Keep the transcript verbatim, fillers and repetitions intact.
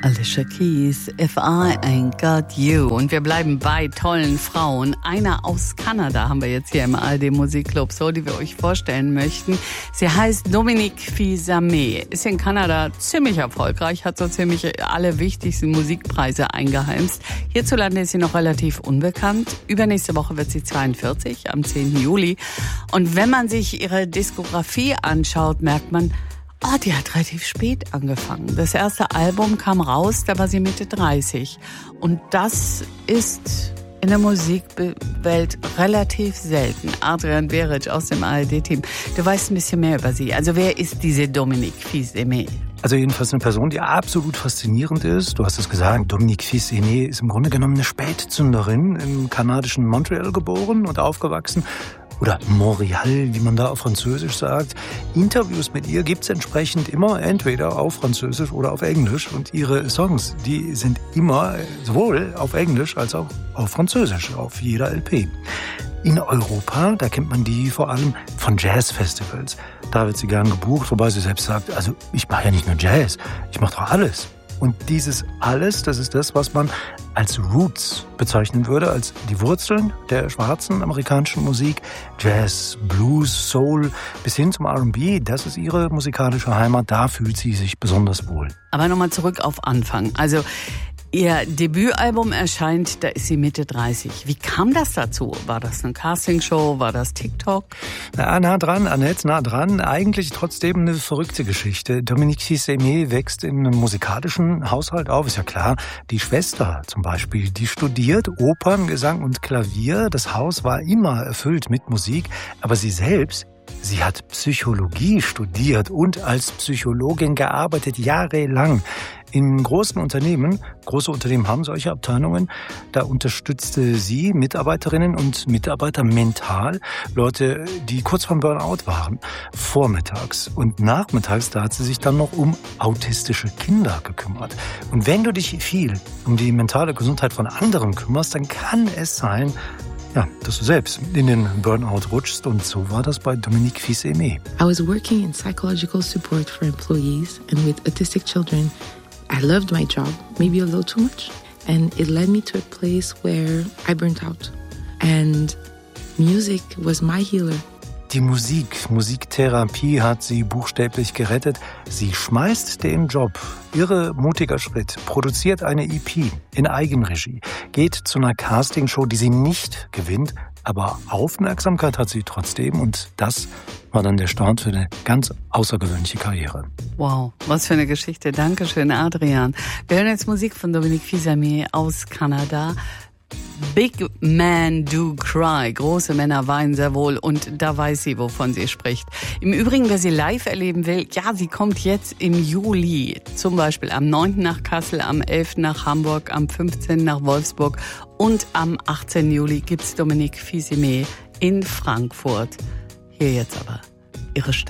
Alicia Keys, If I Ain't Got You. Und wir bleiben bei tollen Frauen. Eine aus Kanada haben wir jetzt hier im A R D Musikclub, so, die wir euch vorstellen möchten. Sie heißt Dominique Fils-Aimé, ist in Kanada ziemlich erfolgreich, hat so ziemlich alle wichtigsten Musikpreise eingeheimst. Hierzulande ist sie noch relativ unbekannt. Übernächste Woche wird sie zweiundvierzig, am zehnten Juli. Und wenn man sich ihre Diskografie anschaut, merkt man, oh, die hat relativ spät angefangen. Das erste Album kam raus, da war sie Mitte dreißig. Und das ist in der Musikwelt relativ selten. Adrian Beric aus dem A R D-Team. Du weißt ein bisschen mehr über sie. Also wer ist diese Dominique Fils-Aimé? Also jedenfalls eine Person, die absolut faszinierend ist. Du hast es gesagt, Dominique Fils-Aimé ist im Grunde genommen eine Spätzünderin, im kanadischen Montreal geboren und aufgewachsen. Oder Montréal, wie man da auf Französisch sagt. Interviews mit ihr gibt's entsprechend immer entweder auf Französisch oder auf Englisch. Und ihre Songs, die sind immer sowohl auf Englisch als auch auf Französisch, auf jeder L P. In Europa, da kennt man die vor allem von Jazzfestivals. Da wird sie gern gebucht, wobei sie selbst sagt, also ich mache ja nicht nur Jazz, ich mache doch alles. Und dieses alles, das ist das, was man als Roots bezeichnen würde, als die Wurzeln der schwarzen amerikanischen Musik. Jazz, Blues, Soul bis hin zum R und B, das ist ihre musikalische Heimat, da fühlt sie sich besonders wohl. Aber nochmal zurück auf Anfang. Also ihr Debütalbum erscheint, da ist sie Mitte dreißig. Wie kam das dazu? War das eine Castingshow? War das TikTok? Na, nah dran, Annette, nah dran. Eigentlich trotzdem eine verrückte Geschichte. Dominique Fils-Aimé wächst in einem musikalischen Haushalt auf, ist ja klar. Die Schwester zum Beispiel, die studiert Opern, Gesang und Klavier. Das Haus war immer erfüllt mit Musik, aber sie selbst, sie hat Psychologie studiert und als Psychologin gearbeitet, jahrelang. In großen Unternehmen, große Unternehmen haben solche Abteilungen, da unterstützte sie Mitarbeiterinnen und Mitarbeiter mental, Leute, die kurz vorm Burnout waren, vormittags und nachmittags, da hat sie sich dann noch um autistische Kinder gekümmert. Und wenn du dich viel um die mentale Gesundheit von anderen kümmerst, dann kann es sein, ja, dass du selbst in den Burnout rutschst, und so war das bei Dominique Fils-Aimé. I was working in psychological support for employees and with autistic children. I loved my job, maybe a little too much, and it led me to a place where I burnt out. And music was my healer. Die Musik, Musiktherapie hat sie buchstäblich gerettet. Sie schmeißt den Job. Irre mutiger Schritt. Produziert eine E P in Eigenregie. Geht zu einer Castingshow, die sie nicht gewinnt. Aber Aufmerksamkeit hat sie trotzdem. Und das war dann der Start für eine ganz außergewöhnliche Karriere. Wow, was für eine Geschichte. Dankeschön, Adrian. Wir hören jetzt Musik von Dominique Fils-Aimé aus Kanada. Big Men Do Cry. Große Männer weinen sehr wohl, und da weiß sie, wovon sie spricht. Im Übrigen, wer sie live erleben will, ja, sie kommt jetzt im Juli. Zum Beispiel am neunten nach Kassel, am elften nach Hamburg, am fünfzehnten nach Wolfsburg und am achtzehnten Juli gibt's Dominique Fils-Aimé in Frankfurt. Hier jetzt aber ihre Stimme.